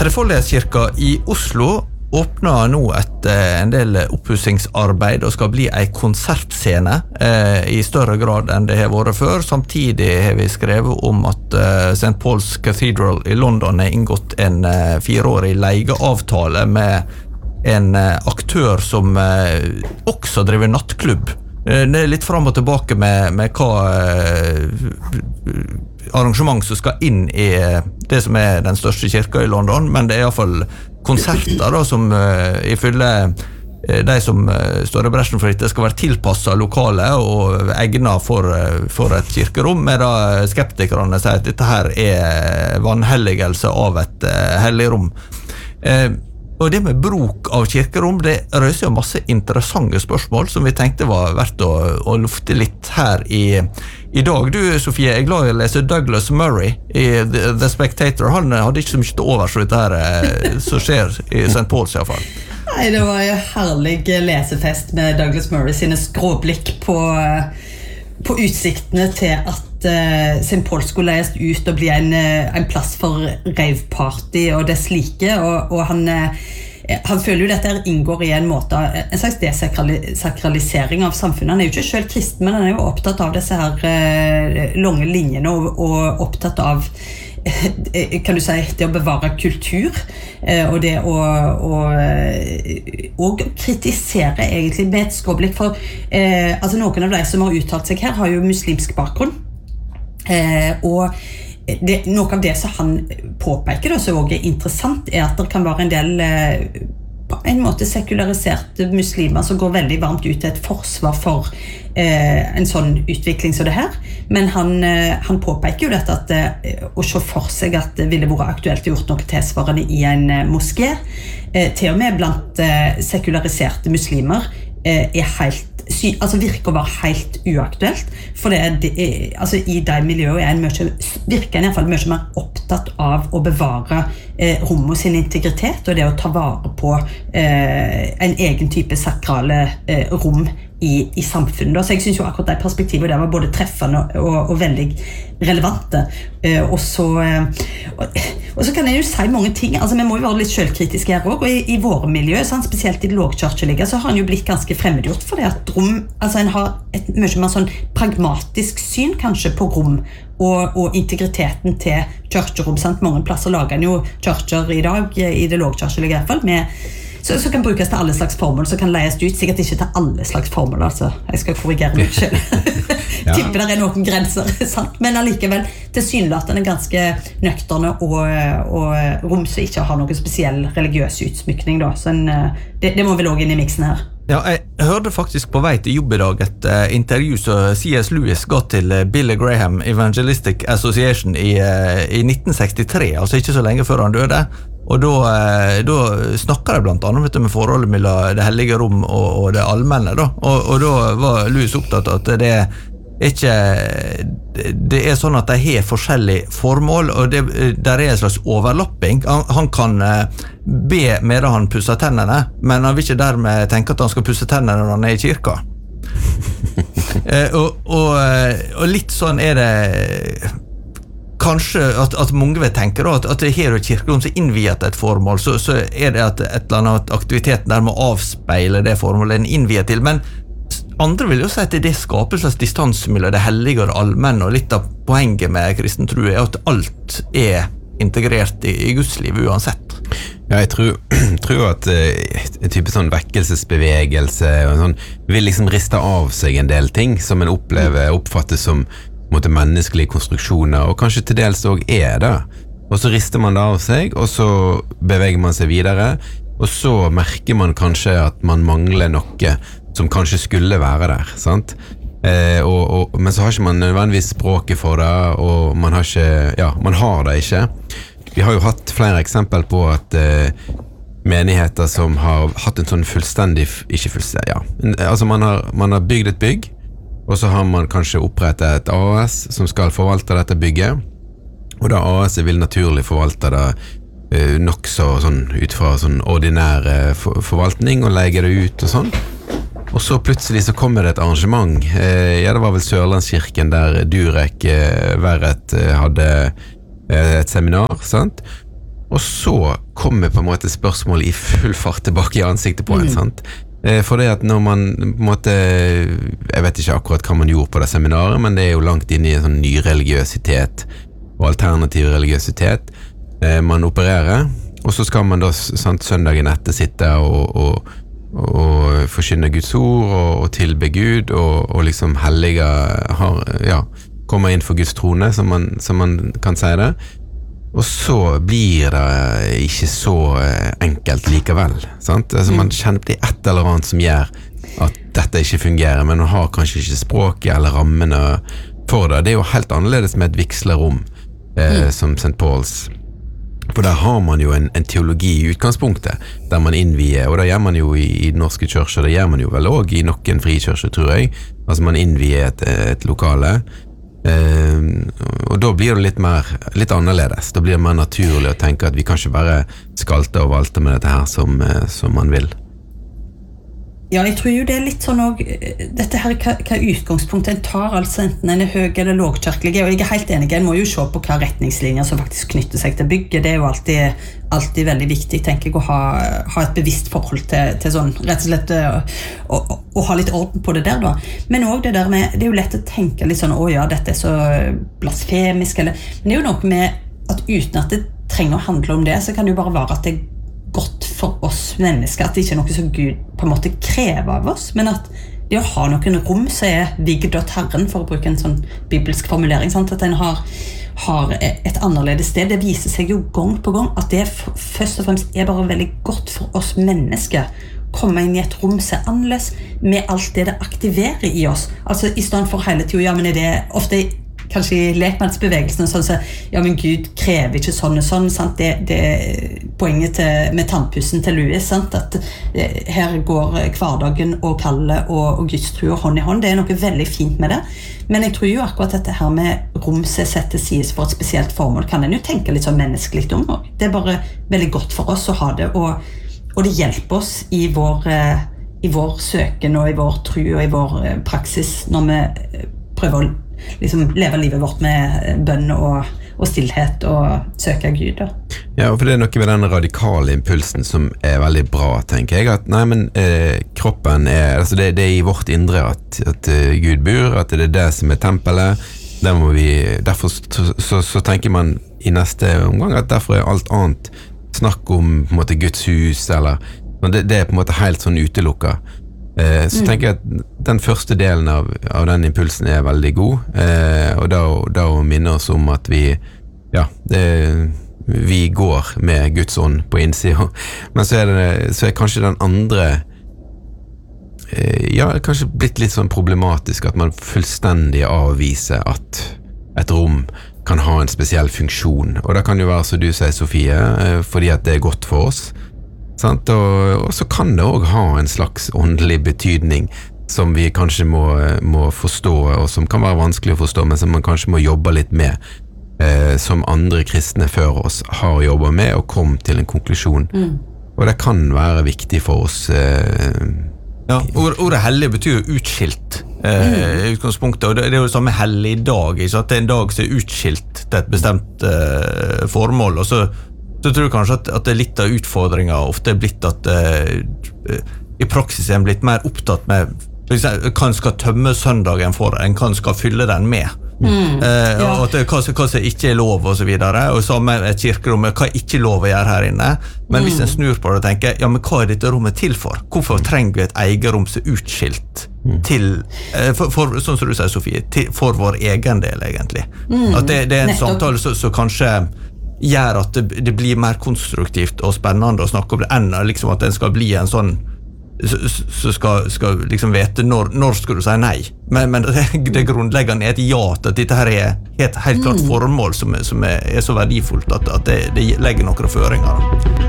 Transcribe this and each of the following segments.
Trefoldighetskirka I Oslo åpner nå en del oppussingsarbeid og skal bli en konsertscene I større grad enn det har vært før. Samtidig har vi skrevet om at St. Paul's Cathedral I London har inngått en 4-årig leieavtale med en aktør som også driver nattklubb. Det litt fram og tilbake med hva arrangement som skal inn I det som den største kirka I London, men det I hvert fall konserter da, som ifølge de som står I bresjen for dette skal være tilpasset lokale og egnet for et kirkerom, med da skeptikerne sier at dette her vanhelligelse av et hellig rom. Og det med bruk av kirkerom, det røser jo masse interessante spørsmål som vi tenkte var verdt å lufte litt her I dag. Du, Sofie, glad I å lese Douglas Murray I The Spectator. Han hadde ikke så mye til overs for dette her som skjer I St. Paul's I hvert fall. Nei, det var en herlig lesefest med Douglas Murray sine skråblikk på utsiktene til at St. Paul skulle leies ut og bli en plass for raveparty og det slike, og han føler jo dette inngår I en måte, en slags desakralisering av samfunnet. Han jo ikke selv kristen, men han jo opptatt av disse her lange linjene og opptatt av kan du si, det å bevare kultur og det å kritisere egentlig med et skråblikk for altså noen av de som har uttalt seg her har jo muslimsk bakgrunn og noe av det som han påpeker da, som også interessant at det kan være en del på en måte sekulariserte muslimer som går veldig varmt ut til et forsvar for en sånn utvikling som det her, men han påpeker jo dette at å se for seg at det ville vært aktuelt gjort noe tilsvarende I en moské til og med blant sekulariserte muslimer helt altså virker å være helt uaktuelt for det altså I de miljøene virker en I hvert fall mye mer opptatt av å bevare rommet sin integritet og det å ta vare på en egen type sakrale rom I samfunnet. Så jeg synes jo akkurat det perspektivet der var både treffende og veldig relevante. Og så kan jeg jo si mange ting. Altså, vi må jo være litt selvkritiske her også. Og I våre miljø, spesielt I det lågkirkelige, så har han jo blitt ganske fremmedgjort for det at rom, altså en har et mye mer sånn pragmatisk syn kanskje på rom og integriteten til kirkerom. Mange plasser lager en jo kirker I dag, I det lågkirkelige I hvert fall, med så kan brukes til alle slags formål, så kan leies ut sikkert ikke til alle slags formål, altså. Jeg skal korrigere meg selv. Tipper det noen grenser, sant? Men allikevel tilsynelatende ganske nøkterne og rom som ikke har noen spesiell religiøs utsmykning da. Så det må vi logge inn I mixen her. Ja, jeg hørte faktisk på vei til jobb I dag et intervju som C.S. Lewis ga til Billy Graham Evangelistic Association I 1963, altså ikke så lenge før han døde. Og da snakker jeg blant annet med forholdet mellom det hellige rom og det allmenne da. Og da var Lewis opptatt av at det sånn at de har forskjellige formål og der en slags overlapping. Han kan be med han pusser tennene, men han vil ikke dermed tenke at han skal pusse tennene når han I kirka. Og litt sånn det kanskje at mange vil tenke da, at det her og kirkerom som innviet et formål, så det at et eller annet aktiviteten der må avspeile det formålet en innviet til, men andre vil jo si at det skaper en slags distanse mellom det hellige og det allmenne, og litt av poenget med kristen tro at alt integrert I Guds liv uansett. Ja, jeg tror at en type sånn vekkelsesbevegelse og sånn, vil liksom riste av seg en del ting som en oppfattes som menneskelige konstruksjoner, og kanskje til dels også det. Og så rister man det av seg, og så beveger man seg videre, og så merker man kanskje at man mangler noe som kanskje skulle være der, sant? Men så har ikke man nødvendigvis språket for det, og man har det ikke. Vi har jo hatt flere eksempel på at menigheter som har hatt en sånn fullstendig, ikke fullstendig, altså man har bygd et bygg, og så har man kanskje opprettet et AS som skal forvalte dette bygget, og da AS vil naturlig forvalte det nok så sånn ut fra sånn ordinær forvaltning og leie det ut og sånn. Og så plutselig så kommer det et arrangement. Det var vel Sørlandskirken der Durek Verret hadde et seminar, sant? og så kommer på en måte spørsmål I full fart tilbake I ansiktet på en, sant? For det at når man på en måte, jeg vet ikke akkurat hva man gjorde på det seminaret, men det jo langt inn I en sånn ny religiøsitet og alternativ religiøsitet man opererer, og så skal man da sant, søndagen etter sitte og forkynne Guds ord og tilbe Gud og liksom hellige komme inn for Guds trone, som man kan si det. Og så blir det ikke så enkelt likevel, sant? Altså man kjenner på det et eller annet som gjør at dette ikke fungerer, men man har kanskje ikke språket eller rammene for det. Det jo helt annerledes med et vigslerom som St. Pauls. For der har man jo en teologi I utgangspunktet, der man innvier, og det gjør man jo I norske kjørser, det gjør man jo vel også I noen frikjørser, tror jeg. Altså man innvier et lokale, og da blir det litt annerledes. Da blir det mer naturlig å tenke at vi kan ikke bare skalte og valte med dette her som man vil. Ja, jeg tror jo det litt sånn også, dette her, hva utgangspunkt en tar, altså enten en høy eller lågkirkelig, og jeg helt enig, en må jo se på hva retningslinjer som faktisk knytter seg til bygget, det jo alltid veldig viktig, tenker jeg, å ha et bevisst forhold til sånn, rett og slett, å ha litt orden på det der da, men også det der med, det jo lett å tenke litt sånn, ja, dette så blasfemisk, men det jo noe med at uten at det trenger å handle om det, så kan det jo bare være at det godt for oss mennesker, at det ikke noe som Gud på en måte krever av oss, men at det å ha noen rom som vigd åt Herren, for å bruke en sånn bibelsk formulering, sant? At en har et annerledes sted, det viser seg jo gang på gang at det først og fremst bare veldig godt for oss mennesker komme inn I et rom som annerledes med alt det aktiverer I oss, altså I stedet for hele tiden, ja, men det ofte kanskje I lekmannsbevegelsen sånn så, ja, men Gud krever ikke sånn og sånn, sant? Det poenget med tannpussen til Louis, sant? At her går hverdagen og kallet og Guds tro hånd I hånd, det noe veldig fint med det, men jeg tror jo akkurat dette her med rom som setter sides for et spesielt formål, kan en jo tenke litt sånn menneskelig om, det bare veldig godt for oss å ha det, og det hjelper oss I vår søken og I vår tro og I vår praksis når vi prøver å liksom leve livet vårt med bønn og stillhet og søke Gud da. Ja, for det noe med den radikale impulsen som veldig bra, tenker jeg, at nei, men kroppen altså det I vårt indre at Gud bor, at det det som tempelet, der må vi, derfor så tenker man I neste omgang at derfor alt annet snakk om på en måte Guds hus, eller det på en måte helt sånn utelukket. Så tenker jeg at den første delen av den impulsen veldig god, og da å minne oss om at vi går med Guds ånd på innsiden, men så så kanskje den andre kanskje blitt litt sånn problematisk at man fullstendig avviser at et rom kan ha en spesiell funksjon, og det kan jo være som du sier, Sofie, fordi at det godt for oss, sant? Og så kan det også ha en slags åndelig betydning som vi kanskje må forstå, og som kan være vanskelig å forstå, men som man kanskje må jobbe litt med, som andre kristne før oss har jobbet med og kom til en konklusjon. Og det kan være viktig for oss. Ja, ordet hellig betyr jo utskilt I utgangspunktet, og det jo det samme hellig dag, ikke? At det en dag som utskilt til et bestemt formål, og så tror jeg kanskje at det litt av utfordringen ofte blitt at I praksis en blitt mer opptatt med hva en skal tømme søndagen for, enn hva en skal fylle den med. Og at hva som ikke lov og så videre, og samme et kirkerom, hva ikke lov å gjøre her inne, men hvis en snur på det og tenker, ja, men hva dette rommet til for? Hvorfor trenger vi et eget rom som utskilt til, for, sånn som du sier, Sofie, for vår egen del egentlig? At det en samtale som kanskje gjør at det blir mer konstruktivt og spennende å snakke om det enn liksom at den skal bli en sånn så skal liksom vite når skal du si nei, men det grunnleggende et ja til at dette her et helt klart formål som så verdifullt at det legger noen føringer.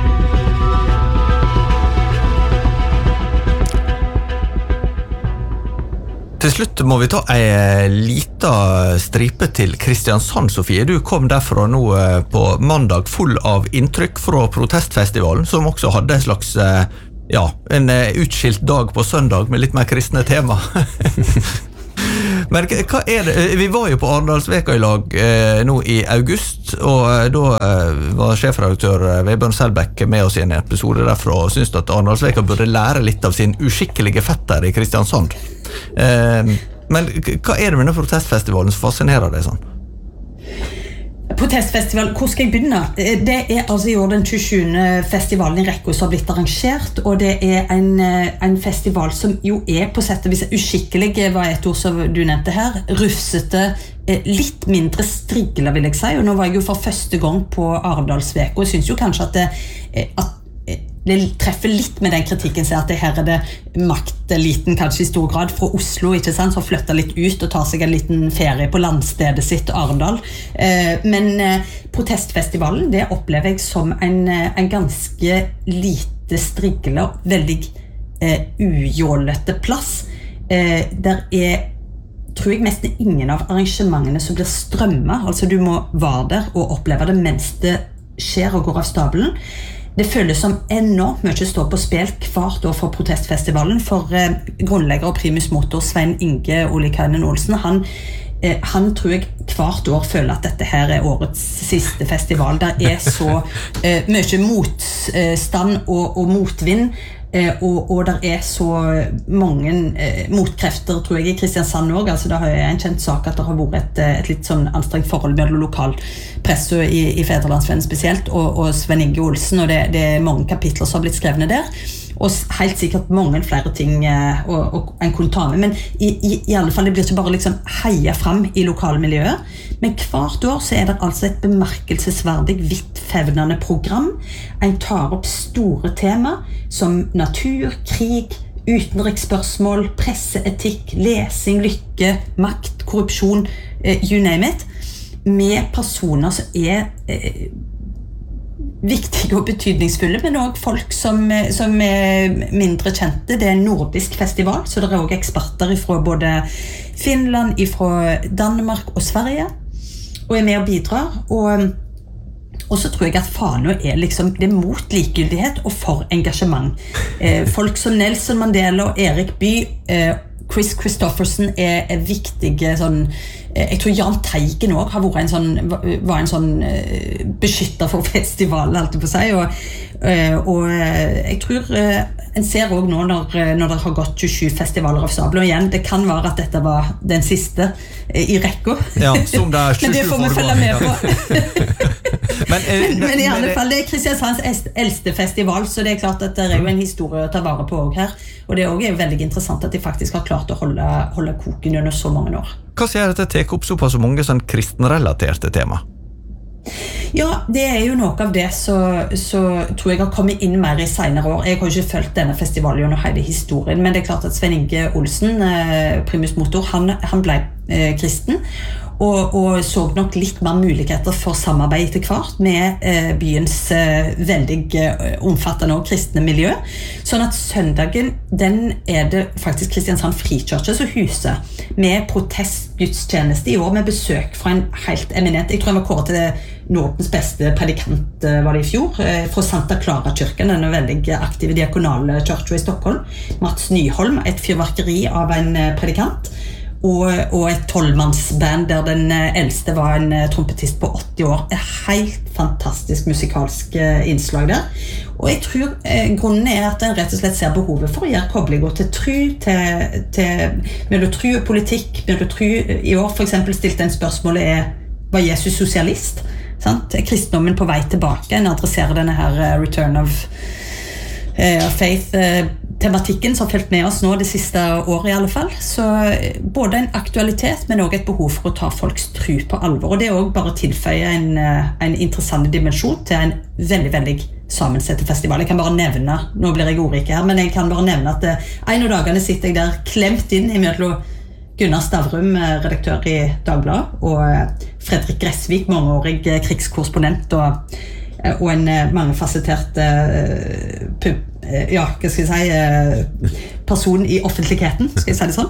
Til slutt må vi ta en liten stripe til Kristiansand, Sofie. Du kom derfra nå på mandag full av inntrykk fra protestfestivalen, som også hadde en slags, en utskilt dag på søndag med litt mer kristne tema. Men hva det? Vi var jo på Arendalsveka I lag nå I august, og da var sjefredaktør Vebjørn Selbekk med oss I en episode derfra og syntes at Arendalsveka burde lære litt av sin uskikkelige fetter I Kristiansand. Men hva det med denne protestfestivalen som fascinerer deg sånn? Protestfestival, hvor skal jeg begynne? Det altså I år den 27. festivalen I Rekko som har blitt arrangert, og det en festival som jo på sett og vis uskikkelig, var et ord som du nevnte her, rufsete, litt mindre strigla vil jeg si, og nå var jeg jo for første gang på Arendalsveka, og jeg synes jo kanskje at det treffer litt med den kritikken så at det her det makteliten kanskje I stor grad fra Oslo, ikke sant, som flytter litt ut og tar seg en liten ferie på landstedet sitt Arendal. Men protestfestivalen, det opplever jeg som en ganske lite strigla, veldig ujålete plass. Der tror jeg nesten ingen av arrangementene som blir strømmet, altså du må være der og oppleve det mens det skjer og går av stabelen. Det føles som enormt mye står på spill hvert år for protestfestivalen, for grunnlegger og primus motor Svein Inge Olikainen Olsen, han tror jeg hvert år føler at dette her årets siste festival. Der så mye motstand og motvind, og der så mange motkrefter, tror jeg, I Kristiansand også. Altså, det har en kjent sak at det har vært et litt sånn anstrengt forhold mellom lokalpresse I Fædrelandsvennen spesielt, og Svein Inge Olsen, og det mange kapitler som har blitt skrevne der. Og helt sikkert mange flere ting og en kunne ta med, men I alle fall det blir ikke bare liksom heia frem I lokalmiljøet, men hvert år så det altså et bemerkelsesverdig vittfevnende program. En tar opp store tema som natur, krig, utenriksspørsmål, presseetikk, lesing, lykke, makt, korrupsjon, you name it, med personer som viktige og betydningsfulle, men også folk som mindre kjente. Det en nordisk festival, så det også eksperter fra både Finland, fra Danmark og Sverige, og med og bidrar. Og så tror jeg at Fano liksom, det mot likegyldighet og for engasjement. Folk som Nelson Mandela og Erik Bye, Chris Christofferson viktige sånn, jeg tror Jan Teigen også har vært var en sånn beskytter for festivalen alltid på seg, og jeg tror en ser også nå når det har gått 27 festivaler av stabel, og igjen, det kan være at dette var den siste I rekka, ja, som det men det får vi følge med på. Men I alle fall, det Kristiansands eldste festival, så det klart at det jo en historie å ta vare på også her, og det også veldig interessant at de faktisk har klart å holde koken under så mange år. Hva sier dette tek opp såpass så mange sånn kristenrelaterte tema? Ja, det jo noe av det så tror jeg har kommet inn mer I senere år. Jeg har ikke følt denne festivalen gjennom hele historien, men det klart at Svein Inge Olsen, primus motor, han ble kristen, og så nok litt mer muligheter for samarbeid etter hvert med byens veldig omfattende og kristne miljø. Sånn at søndagen, den det faktisk Kristiansand Frikirke som huser, med protestgudstjeneste I år, med besøk fra en helt eminent, jeg tror han var kåret til Nordens beste predikant, var det I fjor, fra Santa Clara-kyrken, den veldig aktive diakonale kyrkja I Stockholm, Mats Nyholm, et fyrverkeri av en predikant, og et 12-mannsband der den eldste var en trompetist på 80 år. Et helt fantastisk musikalsk innslag der. Og jeg tror grunnen at den rett og slett ser behovet for å gjøre koblinger til tro, mellom tro og politikk, mellom tro. I år for eksempel stilte en spørsmål var Jesus sosialist? Sant? Kristendommen på vei tilbake, en adresserer denne her return of faith tematikken som har følt med oss nå det siste året I alle fall, så både en aktualitet, men også et behov for å ta folks tro på alvor, og det også bare å tilføye en interessant dimensjon til en veldig, veldig sammensette festival. Jeg kan bare nevne, nå blir jeg ordrik her, men jeg kan bare nevne at en av dagene sitter jeg der klemt inn I mellom Gunnar Stavrum, redaktør I Dagbladet, og Fredrik Gressvik, mangeårig krigskorrespondent og en mangefasettert ja, hva skal jeg si, person I offentligheten, skal jeg si det sånn,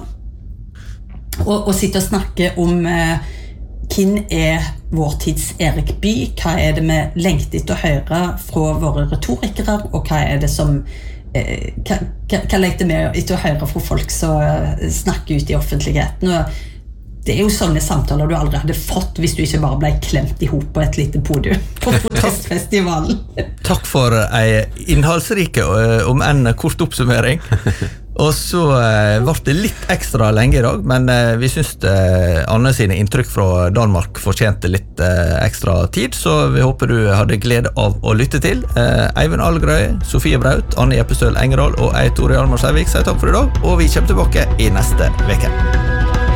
og sitte og snakke om hvem vår tids Erik Bye, hva det vi lengter etter å høre fra våre retorikere, og hva det som hva lengter vi etter å høre fra folk som snakker ut I offentligheten, og det jo sånne samtaler du aldri hadde fått hvis du ikke bare ble klemt i hop på et lite podium på protestfestivalen. Takk for en innholdsrike, om en kort oppsummering. Og så ble det litt ekstra lenge i dag, men vi synes Anne sine inntrykk fra Danmark fortjente litt ekstra tid, så vi håper du hadde glede av å lytte til. Eivind Algrøy, Sofie Braut, Anne Jeppestøl Engerdal og jeg, Tore Hjalmar Sævik, sier takk for i dag, og vi kommer tilbake i neste veke.